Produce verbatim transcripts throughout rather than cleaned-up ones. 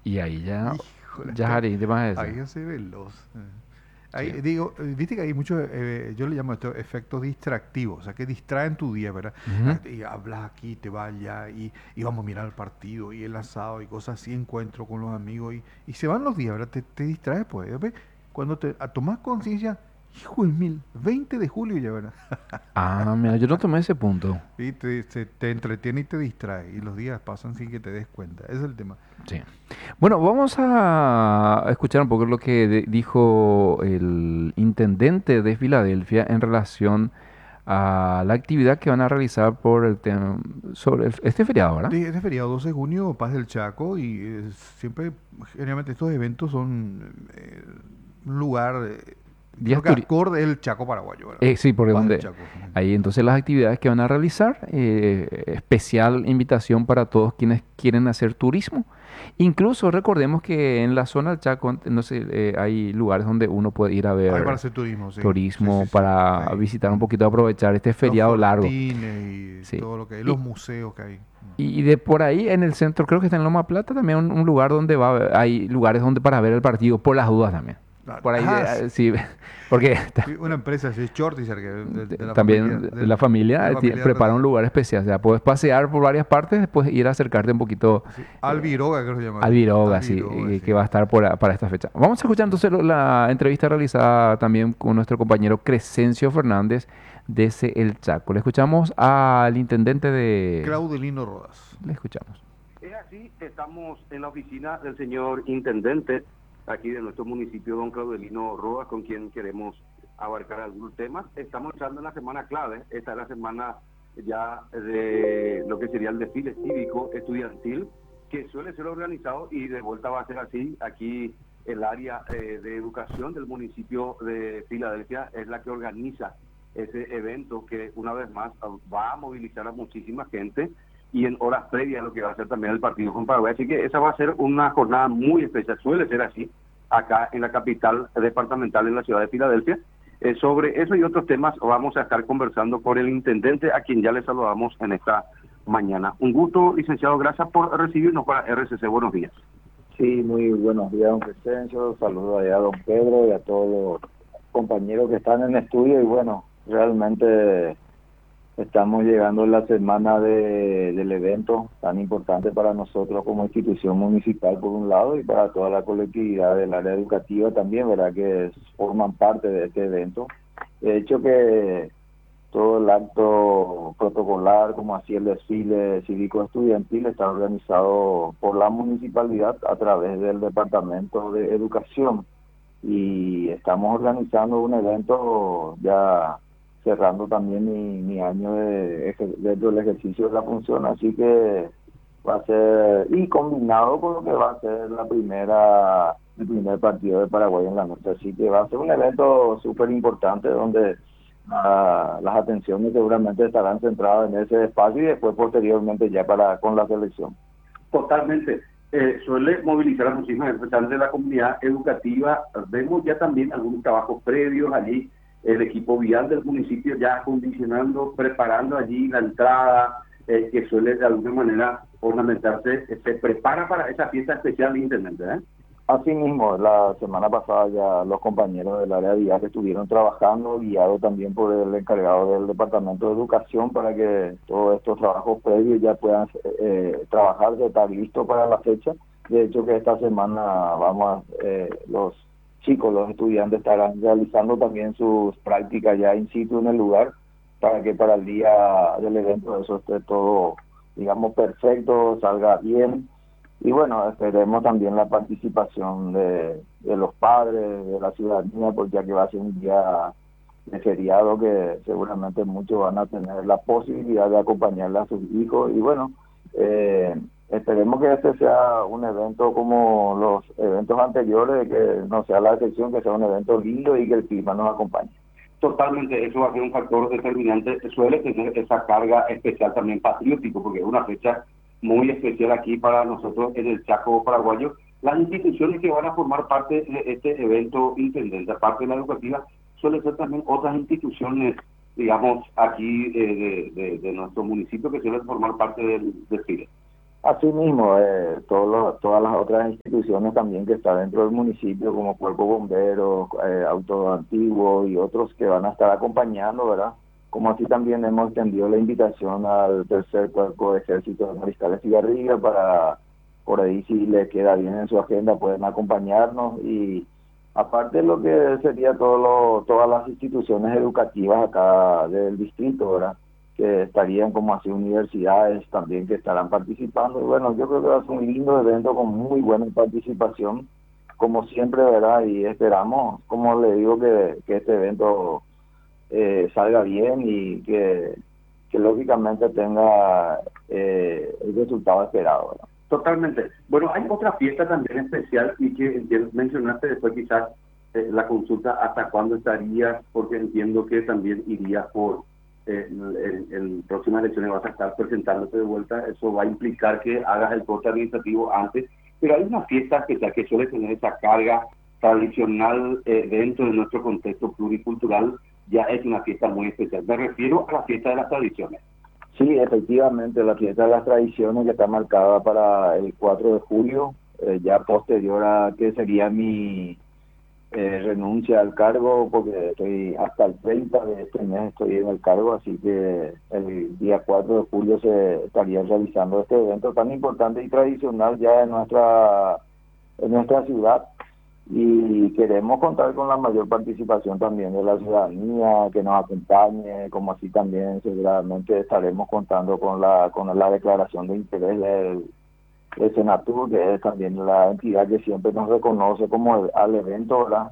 Y ahí ya, Híjole, ya Jari, ¿te vas a ahí decir? yo soy veloz. Eh. Sí. Ahí, digo, eh, viste que hay muchos, eh, yo le llamo esto efectos distractivos, o sea, que distraen tu día, ¿verdad? Ujú. Ah, y hablas aquí, te vas allá, y, y vamos a mirar el partido, y el asado, y cosas así, encuentro con los amigos, y, y se van los días, ¿verdad? Te, te distraes, pues. Después, cuando te a, tomás conciencia, hijo de mil, veinte de julio ya, ¿verdad? Ah, mira, yo no tomé ese punto. Y te, se- te entretiene y te distrae, y los días pasan sin que te des cuenta. Ese es el tema. Sí. Bueno, vamos a escuchar un poco lo que de- dijo el intendente de Filadelfia en relación a la actividad que van a realizar por el tema sobre el- este feriado, ¿verdad? De, este feriado doce de junio, Paz del Chaco, y eh, siempre, generalmente estos eventos son eh, un lugar, eh, creo Días que turi- acorde el Chaco paraguayo, ¿verdad? eh, sí, porque Paz del donde Chaco. Ujú. ahí entonces las actividades que van a realizar, eh, especial invitación para todos quienes quieren hacer turismo. Incluso recordemos que en la zona del Chaco, no sé, eh, hay lugares donde uno puede ir a Hay para ver hacer turismo, sí. Sí, sí, turismo sí. para Hay visitar un mm, poquito, aprovechar este los feriado largo. fortines y Sí. todo lo que hay, los Y, museos que hay. Mm. y de por ahí en el centro, creo que está en Loma Plata, también un, un lugar donde va, a haber- hay lugares donde para ver el partido, por las dudas también. Claro. Por ahí, Ah, sí. eh, sí, porque Sí, una empresa así, Shortizer, que de, Te- de la familia, también del- la de familia la eh, tie- familia del prepara un presidente. lugar especial. O sea, puedes pasear por varias partes, después ir a acercarte un poquito Sí, eh, Albiroga, creo que se llama al así. Viroga, sí, Albiroga, eh, sí. que va a estar por, a- para esta fecha. Vamos a escuchar entonces lo- la entrevista realizada también con nuestro compañero Crescencio Fernández desde El Chaco. Le escuchamos al intendente de... Claudelino Rodas. Le escuchamos. Es así, estamos en la oficina del señor intendente aquí de nuestro municipio, don Claudelino Roa, con quien queremos abarcar algunos temas. Estamos entrando en la semana clave, esta es la semana ya de lo que sería el desfile cívico estudiantil, que suele ser organizado y de vuelta va a ser así. Aquí el área eh, de educación del municipio de Filadelfia es la que organiza ese evento que una vez más va a movilizar a muchísima gente y en horas previas a lo que va a ser también el partido con Paraguay. Así que esa va a ser una jornada muy especial, suele ser así, acá en la capital departamental, en la ciudad de Filadelfia. Eh, sobre eso y otros temas vamos a estar conversando con el intendente, a quien ya le saludamos en esta mañana. Un gusto, licenciado, gracias por recibirnos para R C C. Buenos días. Sí, muy buenos días, don Crescencio. Saludos allá a don Pedro y a todos los compañeros que están en el estudio. Y bueno, realmente estamos llegando a la semana de, del evento tan importante para nosotros como institución municipal, por un lado, y para toda la colectividad del área educativa también, ¿verdad? Que es- forman parte de este evento. De hecho, que todo el acto protocolar, como así el desfile cívico estudiantil, está organizado por la municipalidad a través del Departamento de Educación. Y estamos organizando un evento ya cerrando también mi, mi año de, ejer- dentro del ejercicio de la función, así que va a ser, y combinado con lo que va a ser la primera, el primer partido de Paraguay en la noche, así que va a ser un evento súper importante donde ah, las atenciones seguramente estarán centradas en ese espacio y después posteriormente ya para con la selección. Totalmente. Eh, suele movilizar a muchísimas representantes de la comunidad educativa. Vemos ya también algunos trabajos previos allí, el equipo vial del municipio ya acondicionando, preparando allí la entrada, eh, que suele de alguna manera ornamentarse, eh, se prepara para esa fiesta especial de intendente, ¿eh? Asimismo, la semana pasada ya los compañeros del área vial estuvieron trabajando, guiados también por el encargado del Departamento de Educación, para que todos estos trabajos previos ya puedan eh, trabajarse, estar listos para la fecha. De hecho, que esta semana vamos, a, eh, los chicos, los estudiantes estarán realizando también sus prácticas ya in situ en el lugar, para que para el día del evento eso esté todo, digamos, perfecto, salga bien. Y bueno, esperemos también la participación de, de los padres, de la ciudadanía, porque ya que va a ser un día de feriado que seguramente muchos van a tener la posibilidad de acompañarle a sus hijos. Y bueno, eh, esperemos que este sea un evento como los eventos anteriores, que no sea la excepción, que sea un evento lindo y que el clima nos acompañe. Totalmente, eso va a ser un factor determinante. Suele tener esa carga especial también patriótico, porque es una fecha muy especial aquí para nosotros en el Chaco paraguayo. Las instituciones que van a formar parte de este evento intendente, aparte de la educativa, suelen ser también otras instituciones, digamos, aquí eh, de, de, de nuestro municipio, que suelen formar parte del desfile. Asimismo, eh, todos los- todas las otras instituciones también que están dentro del municipio, como Cuerpo Bomberos, eh, Auto Antiguo y otros que van a estar acompañando, ¿verdad? Como así también hemos extendido la invitación al tercer cuerpo de ejército de Mariscales y Garriga para, por ahí si les queda bien en su agenda, pueden acompañarnos. Y aparte de lo que sería todo lo- todas las instituciones educativas acá del distrito, ¿verdad? Que estarían como así universidades también que estarán participando. Y bueno, yo creo que va a ser un lindo evento con muy buena participación, como siempre, ¿verdad? Y esperamos, como le digo, que, que este evento eh, salga bien y que, que lógicamente tenga eh, el resultado esperado, ¿verdad? Totalmente. Bueno, hay otra fiesta también especial y que entiendo- mencionaste después quizás eh, la consulta hasta cuándo estarías, porque entiendo que también irías por eh, en, en próximas elecciones vas a estar presentándote de vuelta, eso va a implicar que hagas el corte administrativo antes, pero hay una fiesta especial que suele tener esa carga tradicional eh, dentro de nuestro contexto pluricultural, ya es una fiesta muy especial. Me refiero a la fiesta de las tradiciones. Sí, efectivamente, la fiesta de las tradiciones que está marcada para el cuatro de julio, eh, ya posterior a que sería mi eh, renuncia al cargo, porque estoy hasta el treinta de este mes estoy en el cargo, así que el día cuatro de julio se estaría realizando este evento tan importante y tradicional ya en nuestra, en nuestra ciudad. Y queremos contar con la mayor participación también de la ciudadanía, que nos acompañe, como así también seguramente estaremos contando con la con la declaración de interés del, del Senatur, que es también la entidad que siempre nos reconoce como el- al evento, ¿verdad?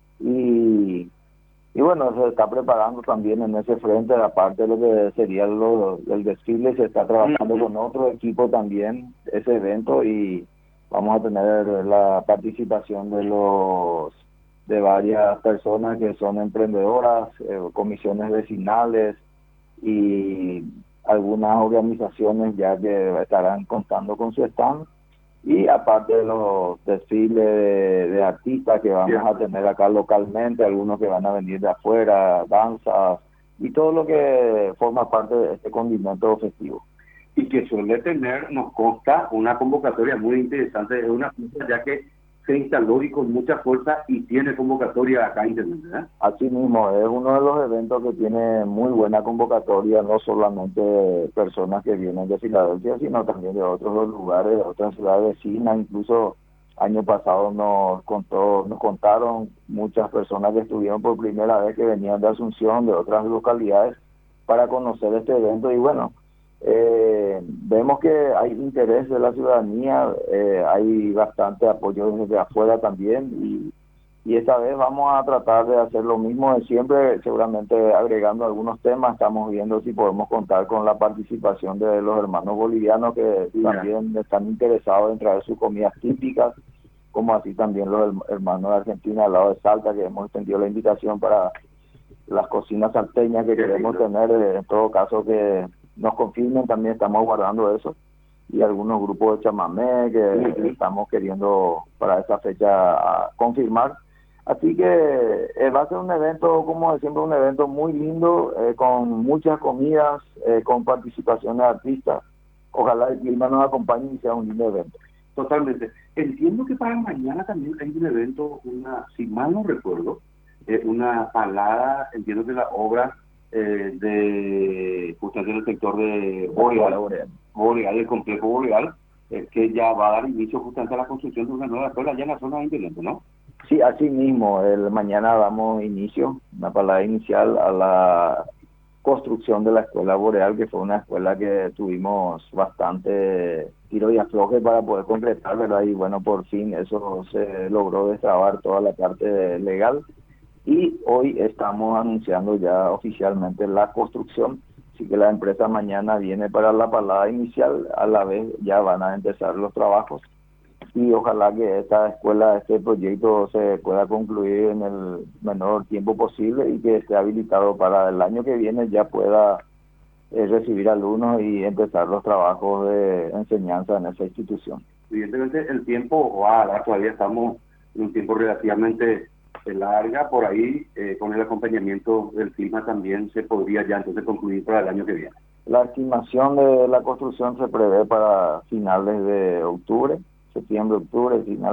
Y, y bueno, se está preparando también en ese frente, aparte de lo que sería lo, el desfile, se está trabajando con otro equipo también ese evento y vamos a tener la participación de los de varias personas que son emprendedoras, eh, comisiones vecinales y algunas organizaciones ya que estarán contando con su stand, y aparte de los desfiles de, de artistas que vamos Bien. a tener acá localmente, algunos que van a venir de afuera, danzas y todo lo que forma parte de este condimento festivo. Y que suele tener, nos consta, una convocatoria muy interesante, es una fiesta ya que se instaló y con mucha fuerza y tiene convocatoria acá intendente, ¿verdad? Así mismo, es uno de los eventos que tiene muy buena convocatoria, no solamente de personas que vienen de Filadelfia, sino también de otros lugares, de otras ciudades vecinas. Incluso año pasado nos contó, nos contaron muchas personas que estuvieron por primera vez, que venían de Asunción, de otras localidades, para conocer este evento. Y bueno, eh, vemos que hay interés de la ciudadanía, eh, hay bastante apoyo desde afuera también, y y esta vez vamos a tratar de hacer lo mismo de siempre, seguramente agregando algunos temas. Estamos viendo si podemos contar con la participación de los hermanos bolivianos, que Ya. también están interesados en traer sus comidas típicas, como así también los herm- hermanos de Argentina al lado de Salta, que hemos extendido la invitación para las cocinas salteñas que Qué queremos lindo. tener. eh, En todo caso, que nos confirmen, también estamos guardando eso, y algunos grupos de chamamé que Ujú. estamos queriendo para esa fecha a confirmar. Así que eh, va a ser un evento, como siempre, un evento muy lindo, eh, con muchas comidas, eh, con participación de artistas. Ojalá el clima nos acompañe y sea un lindo evento. Totalmente. Entiendo que para mañana también hay un evento, una, si mal no recuerdo, eh, una palada, entiendo que la obra eh, de, justamente en el sector de Boreal, Boreal. Boreal, el complejo Boreal, eh, que ya va a dar inicio justamente a la construcción de una nueva escuela allá en la zona de Intelente, ¿no? Sí, así mismo, el mañana damos inicio, una palabra inicial a la construcción de la escuela Boreal, que fue una escuela que tuvimos bastante tiro y afloje para poder concretar, ¿verdad? Y bueno, por fin eso se logró destrabar toda la parte legal, y hoy estamos anunciando ya oficialmente la construcción. Así que la empresa mañana viene para la palada inicial, a la vez ya van a empezar los trabajos, y ojalá que esta escuela, este proyecto se pueda concluir en el menor tiempo posible y que esté habilitado para el año que viene, ya pueda eh, recibir alumnos y empezar los trabajos de enseñanza en esa institución. Evidentemente el tiempo va a dar, todavía estamos en un tiempo relativamente eh, larga, por ahí eh, con el acompañamiento del clima también se podría ya entonces concluir para el año que viene. La estimación de la construcción se prevé para finales de octubre, septiembre, octubre, finales